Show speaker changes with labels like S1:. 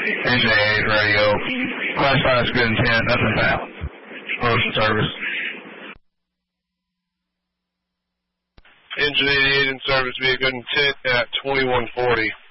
S1: Engine 88 radio. Class 5 is good intent, nothing foul. Ocean service.
S2: Engine 88 in service, be a good intent at 2140.